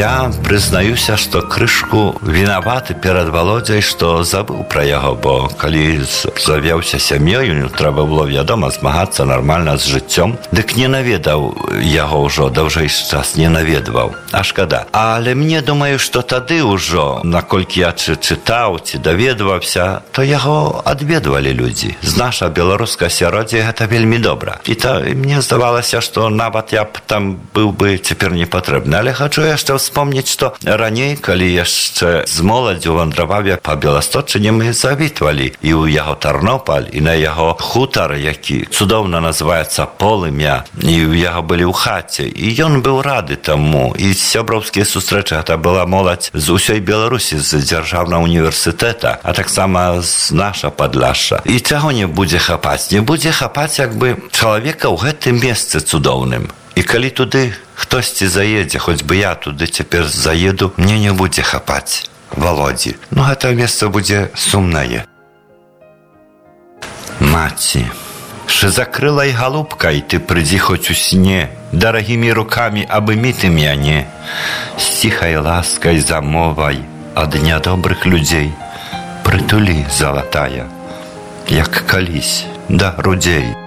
Я прызнаюся, што крышку вінаваты перад Володзяй, што забыў пра яго, бо калі завяўся сям'ёю, трэба было, вядома, змагацца нармальна з жыццём, дык не наведаў яго ўжо, даўжэйшы час не наведваў. А шкада. Але мне думаю, што тады ўжо, наколькі я чытаў ці даведваўся, то яго адведвалі людзі. З наша беларускае асяроддзе гэта вельмі добра. І мне здавалася, што нават я б там быў бы цяпер не патрэбны. Але хачу яшчэ вспомніць, што раней, калі яшчэ з моладзю вандраваў я па Беласточыне, мы завітвалі і ў яго Тарнопаль, і на яго хутар, які цудоўна называецца Полымя, і ў яго былі ў хаце. І ён быў рады таму. І сяброўскія сустрэчы, гэта была моладзь з усёй Беларусі, з дзяржаўнага універсітэта, а таксама з наша Падляшша. І чаго не будзе хапаць? Не будзе хапаць як бы чалавека ў гэтым месцы цудоўным. І калі туды хтосьці заедзе, хоць бы я туды цяпер заеду, мне не будзе хапаць Володзі. Ну, гэта месца будзе сумнае. Маці, шызакрылай галубкай ты прыдзі хоць у сне, дарагімі рукамі абымі ты мяне, з ціхай ласкай замовай ад нядобрых людзей прытулі, залатая, як калісь да грудзей.